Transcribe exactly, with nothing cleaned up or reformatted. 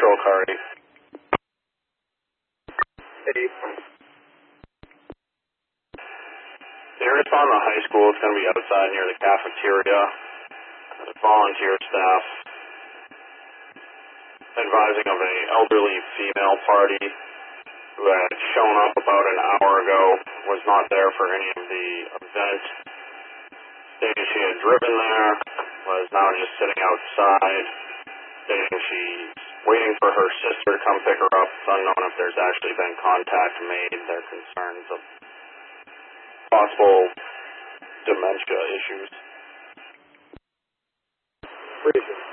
Patrol Car eight. Eight. Nearest on the high school, it's going to be outside near the cafeteria. Uh, volunteer staff advising of an elderly female party who had shown up about an hour ago, was not there for any of the event. Stating she had driven there, was now just sitting outside, stating she's waiting for her sister to come pick her up. It's unknown if there's actually been contact made. There are concerns of possible dementia issues. Freezing.